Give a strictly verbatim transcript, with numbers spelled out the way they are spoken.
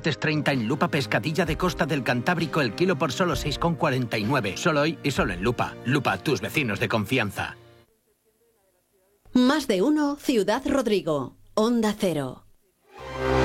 martes treinta en Lupa pescadilla de costa del Cantábrico el kilo por solo seis con cuarenta y nueve. Solo hoy y solo en Lupa. Lupa, tus vecinos de confianza. Más de uno, Ciudad Rodrigo. Onda Cero.